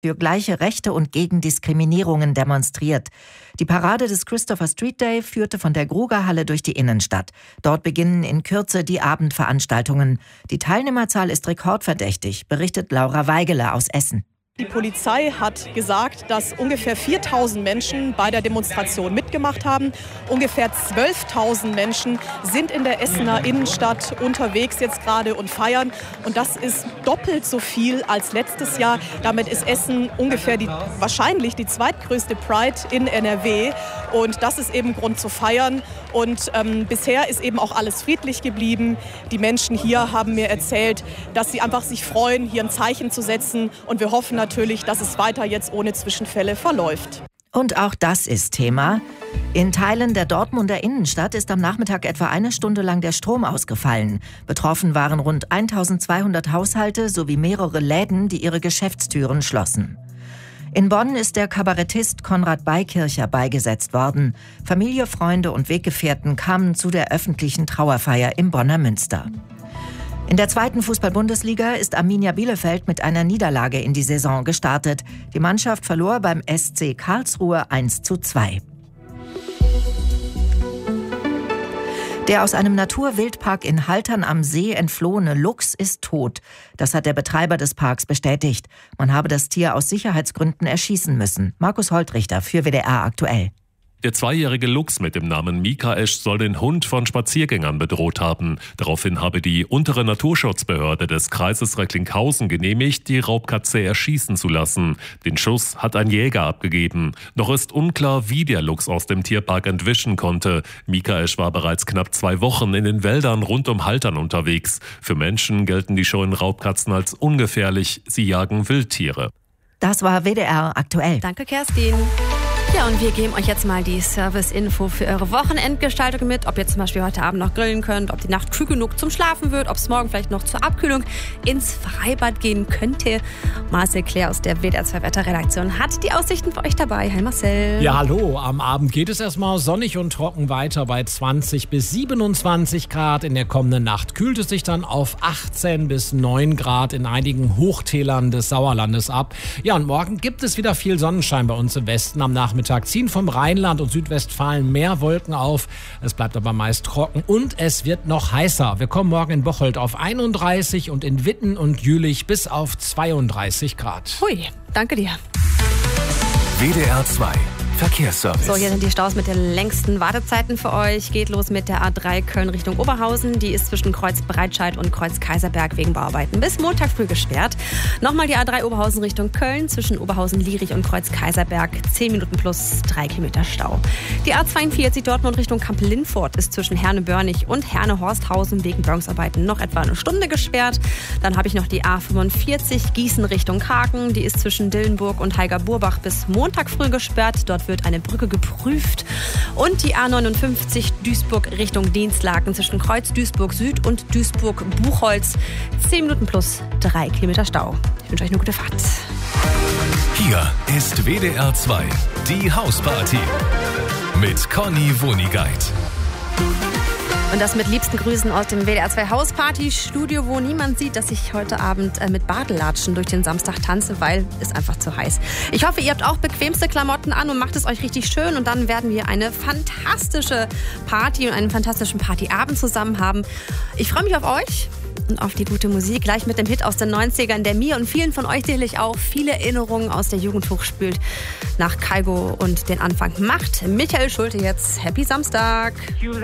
für gleiche Rechte und gegen Diskriminierungen demonstriert. Die Parade des Christopher Street Day führte von der Grugerhalle durch die Innenstadt. Dort beginnen in Kürze die Abendveranstaltungen. Die Teilnehmerzahl ist rekordverdächtig, berichtet Laura Weigele aus Essen. Die Polizei hat gesagt, dass ungefähr 4.000 Menschen bei der Demonstration mitgemacht haben. Ungefähr 12.000 Menschen sind in der Essener Innenstadt unterwegs jetzt gerade und feiern. Und das ist doppelt so viel als letztes Jahr. Damit ist Essen ungefähr wahrscheinlich die zweitgrößte Pride in NRW. Und das ist eben Grund zu feiern. Und bisher ist eben auch alles friedlich geblieben. Die Menschen hier haben mir erzählt, dass sie einfach sich freuen, hier ein Zeichen zu setzen. Und wir hoffen natürlich, dass es weiter jetzt ohne Zwischenfälle verläuft. Und auch das ist Thema. In Teilen der Dortmunder Innenstadt ist am Nachmittag etwa eine Stunde lang der Strom ausgefallen. Betroffen waren rund 1200 Haushalte sowie mehrere Läden, die ihre Geschäftstüren schlossen. In Bonn ist der Kabarettist Konrad Beikircher beigesetzt worden. Familie, Freunde und Weggefährten kamen zu der öffentlichen Trauerfeier im Bonner Münster. In der 2. Fußball-Bundesliga ist Arminia Bielefeld mit einer Niederlage in die Saison gestartet. Die Mannschaft verlor beim SC Karlsruhe 1:2. Der aus einem Naturwildpark in Haltern am See entflohene Luchs ist tot. Das hat der Betreiber des Parks bestätigt. Man habe das Tier aus Sicherheitsgründen erschießen müssen. Markus Holtrichter für WDR aktuell. Der 2-jährige Luchs mit dem Namen Mikaesch soll den Hund von Spaziergängern bedroht haben. Daraufhin habe die untere Naturschutzbehörde des Kreises Recklinghausen genehmigt, die Raubkatze erschießen zu lassen. Den Schuss hat ein Jäger abgegeben. Noch ist unklar, wie der Luchs aus dem Tierpark entwischen konnte. Mikaesch war bereits knapp 2 Wochen in den Wäldern rund um Haltern unterwegs. Für Menschen gelten die scheuen Raubkatzen als ungefährlich. Sie jagen Wildtiere. Das war WDR aktuell. Danke, Kerstin. Ja, und wir geben euch jetzt mal die Service-Info für eure Wochenendgestaltung mit. Ob ihr zum Beispiel heute Abend noch grillen könnt, ob die Nacht früh genug zum Schlafen wird, ob es morgen vielleicht noch zur Abkühlung ins Freibad gehen könnte. Marcel Claire aus der WDR 2 Wetterredaktion hat die Aussichten für euch dabei. Hi Marcel. Ja, hallo. Am Abend geht es erstmal sonnig und trocken weiter bei 20 bis 27 Grad. In der kommenden Nacht kühlt es sich dann auf 18 bis 9 Grad in einigen Hochtälern des Sauerlandes ab. Ja, und morgen gibt es wieder viel Sonnenschein bei uns im Westen. Am Nachmittag ziehen vom Rheinland und Südwestfalen mehr Wolken auf. Es bleibt aber meist trocken und es wird noch heißer. Wir kommen morgen in Bocholt auf 31 und in Witten und Jülich bis auf 32 Grad. Hui, danke dir. WDR 2 Verkehrsservice. So, hier sind die Staus mit den längsten Wartezeiten für euch. Geht los mit der A3 Köln Richtung Oberhausen. Die ist zwischen Kreuz Breitscheid und Kreuz Kaiserberg wegen Bauarbeiten bis Montag früh gesperrt. Nochmal die A3 Oberhausen Richtung Köln zwischen Oberhausen-Lierich und Kreuz Kaiserberg. 10 Minuten plus 3 Kilometer Stau. Die A42 Dortmund Richtung Kamp-Lindfort ist zwischen Herne-Börnig und Herne-Horsthausen wegen Bronxarbeiten noch etwa eine Stunde gesperrt. Dann habe ich noch die A45 Gießen Richtung Haken. Die ist zwischen Dillenburg und Heiger-Burbach bis Montag früh gesperrt. Dort wird eine Brücke geprüft. Und die A59 Duisburg Richtung Dienstlaken zwischen Kreuz Duisburg Süd und Duisburg Buchholz. 10 Minuten plus 3 Kilometer Stau. Ich wünsche euch eine gute Fahrt. Hier ist WDR 2, die Hausparty mit Conny Wonigkeit. Und das mit liebsten Grüßen aus dem WDR 2 Hausparty-Studio, wo niemand sieht, dass ich heute Abend mit Badelatschen durch den Samstag tanze, weil es einfach zu heiß. Ich hoffe, ihr habt auch bequemste Klamotten an und macht es euch richtig schön. Und dann werden wir eine fantastische Party und einen fantastischen Partyabend zusammen haben. Ich freue mich auf euch und auf die gute Musik. Gleich mit dem Hit aus den 90ern, der mir und vielen von euch sicherlich auch viele Erinnerungen aus der Jugend hochspült. Nach Kaigo und den Anfang macht Michael Schulte jetzt Happy Samstag.